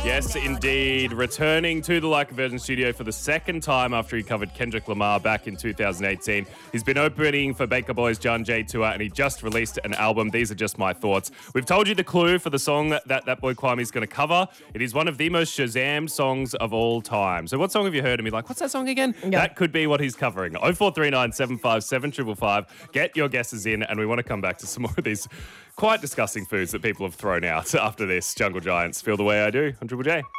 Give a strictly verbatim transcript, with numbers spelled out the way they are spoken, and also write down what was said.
Yes, indeed. Returning to the Like a Virgin studio for the second time after he covered Kendrick Lamar back in two thousand eighteen. He's been opening for Baker Boy's John Jay tour and he just released an album. These are just my thoughts. We've told you the clue for the song that that boy Kwame is going to cover. It is one of the most Shazam songs of all time. So what song have you heard and be like, what's that song again? Yeah. That could be what he's covering. oh four three nine, seven five seven, five five five. Get your guesses in and we want to come back to some more of these quite disgusting foods that people have thrown out after this. Jungle Giants, Feel the Way I Do on Triple J.